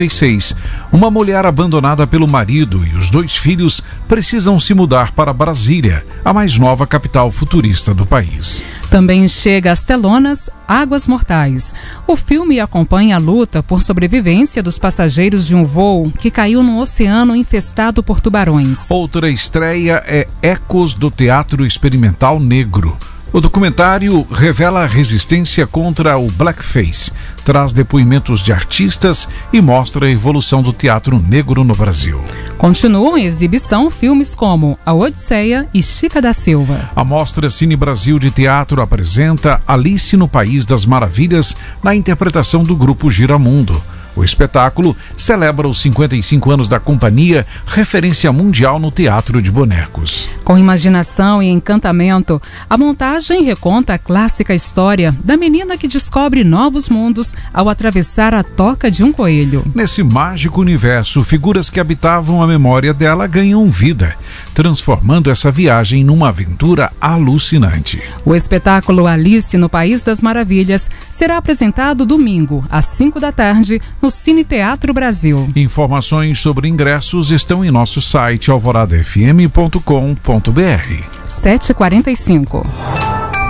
Uma mulher abandonada pelo marido e os 2 filhos precisam se mudar para Brasília, a mais nova capital futurista do país. Também chega às telonas Águas Mortais. O filme acompanha a luta por sobrevivência dos passageiros de um voo que caiu num oceano infestado por tubarões. Outra estreia é Ecos do Teatro Experimental Negro. O documentário revela a resistência contra o blackface, traz depoimentos de artistas e mostra a evolução do teatro negro no Brasil. Continuam em exibição filmes como A Odisseia e Chica da Silva. A Mostra Cine Brasil de Teatro apresenta Alice no País das Maravilhas na interpretação do grupo Giramundo. O espetáculo celebra os 55 anos da companhia, referência mundial no teatro de bonecos. Com imaginação e encantamento, a montagem reconta a clássica história da menina que descobre novos mundos ao atravessar a toca de um coelho. Nesse mágico universo, figuras que habitavam a memória dela ganham vida, transformando essa viagem numa aventura alucinante. O espetáculo Alice no País das Maravilhas será apresentado domingo, às 5 da tarde, no Cine Teatro Brasil. Informações sobre ingressos estão em nosso site alvoradafm.com.br. 7h45.